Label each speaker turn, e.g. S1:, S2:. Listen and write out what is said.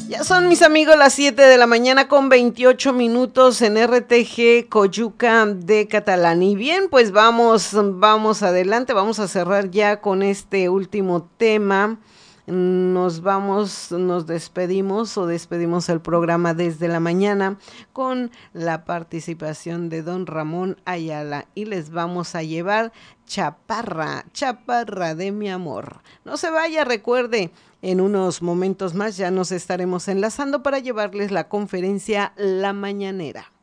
S1: Ya son, mis amigos, las 7 de la mañana con 28 minutos en RTG Coyuca de Catalán. Y bien, pues vamos adelante, vamos a cerrar ya con este último tema. Nos despedimos el programa desde la mañana con la participación de don Ramón Ayala y les vamos a llevar Chaparra, Chaparra de mi amor. No se vaya, recuerde, en unos momentos más ya nos estaremos enlazando para llevarles la conferencia La Mañanera.